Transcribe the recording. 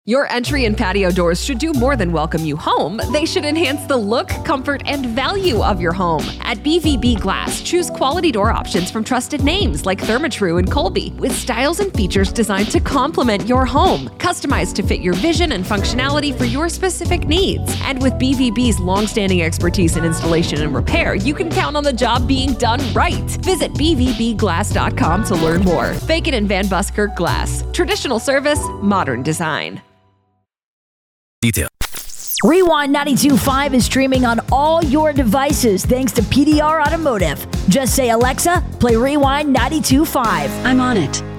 Your entry and patio doors should do more than welcome you home. They should enhance the look, comfort, and value of your home. At BVB Glass, choose quality door options from trusted names like Therma-Tru and Colby, with styles and features designed to complement your home, customized to fit your vision and functionality for your specific needs. And with BVB's long-standing expertise in installation and repair, you can count on the job being done right. Visit bvbglass.com to learn more. Bacon and Van Buskirk Glass. Traditional service, modern design. Detail. Rewind 92.5 is streaming on all your devices thanks to PDR Automotive. Just say, Alexa, play Rewind 92.5. I'm on it.